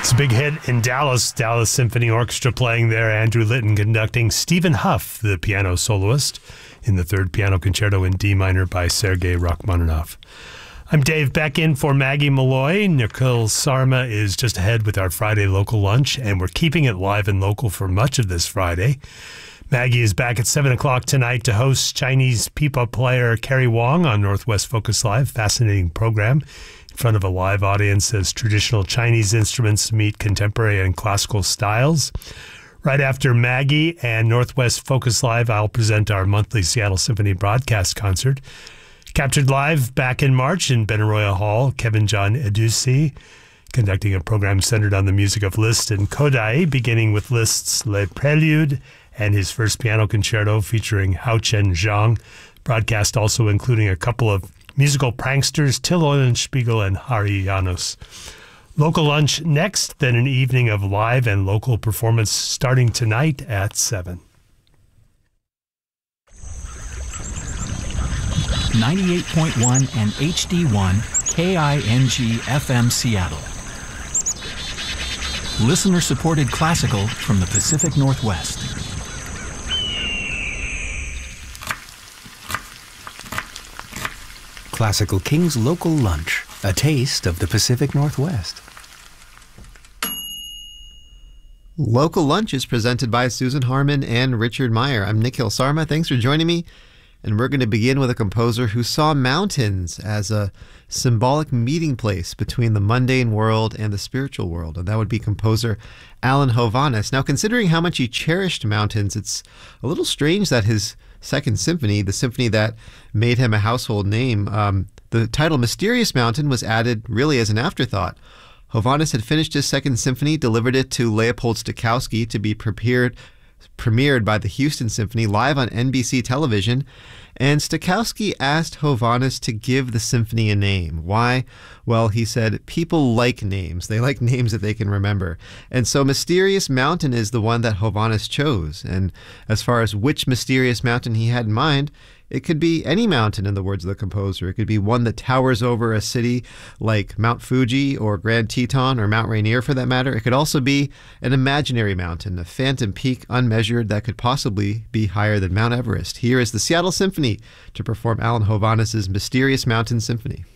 It's a big hit in Dallas. Dallas Symphony Orchestra playing there. Andrew Litton conducting. Stephen Huff, the piano soloist, in the third piano concerto in D minor by Sergei Rachmaninoff. I'm Dave Beck in for Maggie Malloy. Nikhil Sarma is just ahead with our Friday local lunch, and we're keeping it live and local for much of this Friday. Maggie is back at 7 o'clock tonight to host Chinese pipa player Carrie Wong on Northwest Focus Live. Fascinating program in front of a live audience as traditional Chinese instruments meet contemporary and classical styles. Right after Maggie and Northwest Focus Live, I'll present our monthly Seattle Symphony broadcast concert. Captured live back in March in Benaroya Hall, Kevin John Edussi conducting a program centered on the music of Liszt and Kodály, beginning with Liszt's Le Prélude and his first piano concerto featuring Hao Chen Zhang. Broadcast also including a couple of musical pranksters, Till Eulenspiegel and Hari Janos. Local lunch next, then an evening of live and local performance starting tonight at 7. 98.1 and HD1 KING FM Seattle. Listener-supported classical from the Pacific Northwest. Classical King's Local Lunch, a taste of the Pacific Northwest. Local Lunch is presented by Susan Harmon and Richard Meyer. I'm Nikhil Sarma. Thanks for joining me. And we're going to begin with a composer who saw mountains as a symbolic meeting place between the mundane world and the spiritual world. And that would be composer Alan Hovhaness. Now, considering how much he cherished mountains, it's a little strange that his second symphony, the symphony that made him a household name, the title Mysterious Mountain was added really as an afterthought. Hovhaness had finished his second symphony, delivered it to Leopold Stokowski to be premiered by the Houston Symphony live on NBC television, and Stokowski asked Hovhaness to give the symphony a name. Why? Well, he said, people like names. They like names that they can remember. And so Mysterious Mountain is the one that Hovhaness chose. And as far as which mysterious mountain he had in mind, it could be any mountain, in the words of the composer. It could be one that towers over a city like Mount Fuji or Grand Teton or Mount Rainier for that matter. It could also be an imaginary mountain, a phantom peak unmeasured that could possibly be higher than Mount Everest. Here is the Seattle Symphony to perform Alan Hovhaness' Mysterious Mountain Symphony.